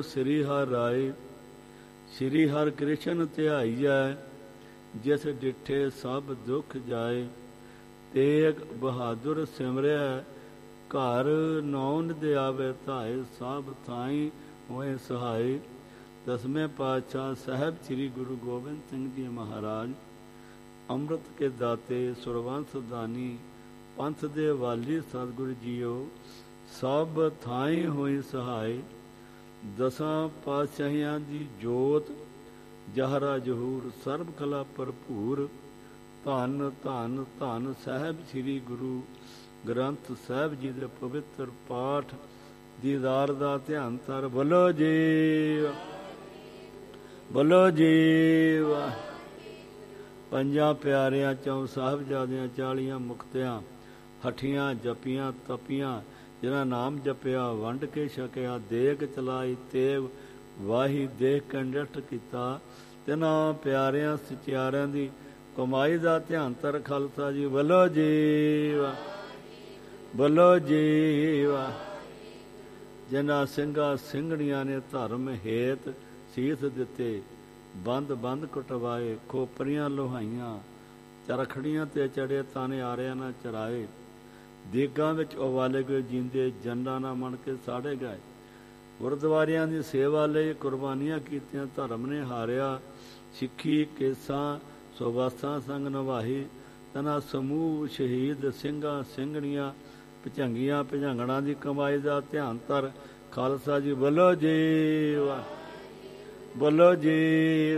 ਸ੍ਰੀ ਹਰਿ ਰਾਏ ਸ੍ਰੀ ਹਰਿ ਕ੍ਰਿਸ਼ਨ ਧਿਆਈਐ, ਜਿਸ ਡਿਠੇ ਸਭ ਦੁਖ ਜਾਏ। ਤੇਗ ਬਹਾਦਰ ਸਿਮਰਿਆ, ਘਰ ਨੌ ਨਿਧ ਆਵੇ ਧਾਏ। ਸਭ ਥਾਈ ਹੋਏ ਸਹਾਏ। ਦਸਵੇਂ ਪਾਤਸ਼ਾਹ ਸਾਹਿਬ ਸ੍ਰੀ ਗੁਰੂ ਗੋਬਿੰਦ ਸਿੰਘ ਜੀ ਮਹਾਰਾਜ ਅੰਮ੍ਰਿਤ ਕੇ ਦਾਤੇ, ਸੁਰਵੰਸ ਦਾਨੀ, ਪੰਥ ਦੇ ਵਾਲੀ ਸਤਿਗੁਰੂ ਜੀਓ, ਸਭ ਥਾਈ ਹੋਈ ਸਹਾਏ। ਦਸਾਂ ਪਾਤਸ਼ਾਹੀਆਂ ਦੀ ਜੋਤ, ਜਹਰਾ ਜਹੂਰ, ਸਰਬ ਕਲਾ ਭਰਪੂਰ। ਧੰਨ ਧੰਨ ਧੰਨ ਸਾਹਿਬ ਸ੍ਰੀ ਗੁਰੂ ਗ੍ਰੰਥ ਸਾਹਿਬ ਜੀ ਦੇ ਪਵਿੱਤਰ ਪਾਠ ਦੀਦਾਰ ਦਾ ਧਿਆਨ ਧਰ। ਬੋਲੋ ਜੀ, ਬੋਲੋ ਜੀ। ਪੰਜਾਂ ਪਿਆਰਿਆਂ ਚੋਂ ਸਾਹਿਬਜ਼ਾਦਿਆਂ 40 ਮੁਕਤਿਆਂ, ਹੱਠੀਆਂ ਜਪੀਆਂ ਤਪੀਆਂ, ਜਿਨ੍ਹਾਂ ਨਾਮ ਜਪਿਆ ਵੰਡ ਕੇ ਛਕਿਆ। ਦੇਗ ਚਲਾਈ ਤੇਗ ਵਾਹੀ, ਦੇਖ ਕੇ ਨਿਸ਼ਟ ਕੀਤਾ। ਤਿਨਾਂ ਪਿਆਰਿਆਂ ਸਚਿਆਰਿਆਂ ਦੀ ਕਮਾਈ ਦਾ ਧਿਆਨ ਧਰ। ਖਾਲਸਾ ਜੀ ਬੋਲੋ ਜੀ, ਬੋਲੋ ਜੀ। ਜਿਨ੍ਹਾਂ ਸਿੰਘਾਂ ਸਿੰਘਣੀਆਂ ਨੇ ਧਰਮ ਹੇਤ ਸੀਸ ਦਿੱਤੇ, ਬੰਦ ਬੰਦ ਕਟਵਾਏ, ਖੋਪਰੀਆਂ ਲੋਹਾਈਆਂ, ਚਰਖੜੀਆਂ ਤੇ ਚੜੇ, ਤਾਨੇ ਆਰਿਆਂ ਨਾਲ ਚਰਾਏ। ਦੇਗਾਂ ਵਿੱਚ ਉਬਾਲੇ ਗਏ ਜੀਂਦੇ, ਜੰਡਾਂ ਨਾਲ ਮਣ ਕੇ ਸਾੜੇ ਗਏ। ਗੁਰਦੁਆਰਿਆਂ ਦੀ ਸੇਵਾ ਲਈ ਕੁਰਬਾਨੀਆਂ ਕੀਤੀਆਂ, ਧਰਮ ਨੇ ਹਾਰਿਆ। ਸਿੱਖੀ ਕੇਸਾਂ ਸੁਵਾਸਾਂ ਸੰਗ ਨਿਭਾਈ। ਤਨਾ ਸਮੂਹ ਸ਼ਹੀਦ ਸਿੰਘਾਂ ਸਿੰਘਣੀਆਂ, ਭਜੰਗੀਆਂ ਭਜੰਗਣਾਂ ਦੀ ਕਮਾਈ ਦਾ ਧਿਆਨ ਧਰ। ਖਾਲਸਾ ਜੀ ਬੋਲੋ ਜੀ, ਬੋਲੋ ਜੀ।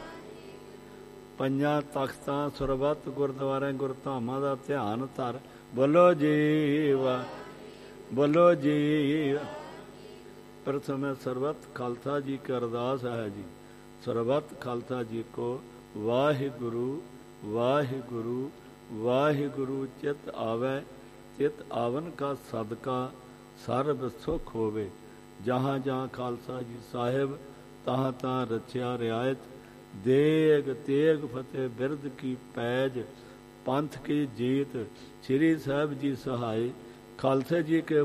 ਪੰਜਾਂ ਤਖਤਾਂ ਸਰਬੱਤ ਗੁਰਦੁਆਰਿਆਂ ਗੁਰਧਾਮਾਂ ਦਾ ਧਿਆਨ ਧਰ। ਬੋਲੋ ਜੀ, ਬੋਲੋ ਜੀ। ਪ੍ਰਥਮ ਸਰਬੱਤ ਖਾਲਸਾ ਜੀ ਕੀ ਅਰਦਾਸ ਹੈ ਜੀ। ਸਰਬੱਤ ਖਾਲਸਾ ਜੀ ਕੋ ਵਾਹਿਗੁਰੂ ਵਾਹਿਗੁਰੂ ਵਾਹਿਗੁਰੂ। ਚਿਤ ਆਵੈ ਚਿਤ ਆਵਨ ਕਾ ਸਦਕਾ, ਸਰਬ ਸੁਖ ਹੋਵੇ। ਜਹਾਂ ਜਹਾਂ ਖਾਲਸਾ ਜੀ ਸਾਹਿਬ, ਤਹਾਂ ਤਹਾਂ ਰਚਿਆ ਰਿਆਇਤ। ਦੇਗ ਤੇਗ ਫਤਿਹ ਬਿਰਦ ਕੀ ਪੈਜ, ਪੰਥ ਕੀ ਜੀਤ। ਸ੍ਰੀ ਸਾਹਿਬ ਜੀ ਸਹਾਏ। ਖਾਲਸੇ ਜੀ ਕੇ